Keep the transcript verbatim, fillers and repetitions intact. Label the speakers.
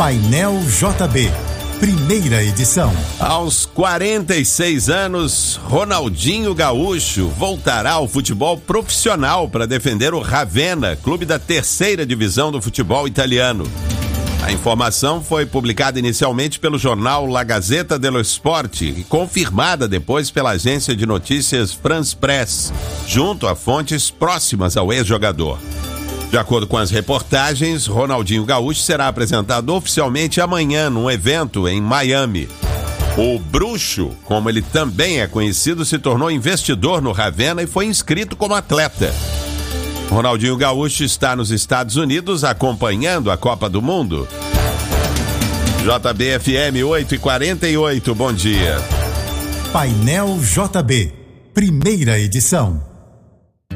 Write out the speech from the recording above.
Speaker 1: Painel J B, primeira edição.
Speaker 2: Aos quarenta e seis anos, Ronaldinho Gaúcho voltará ao futebol profissional para defender o Ravenna, clube da terceira divisão do futebol italiano. A informação foi publicada inicialmente pelo jornal La Gazzetta dello Sport e confirmada depois pela agência de notícias France Press, junto a fontes próximas ao ex-jogador. De acordo com as reportagens, Ronaldinho Gaúcho será apresentado oficialmente amanhã num evento em Miami. O Bruxo, como ele também é conhecido, se tornou investidor no Ravenna e foi inscrito como atleta. Ronaldinho Gaúcho está nos Estados Unidos acompanhando a Copa do Mundo. J B F M oito e quarenta e oito, bom dia.
Speaker 1: Painel J B, primeira edição.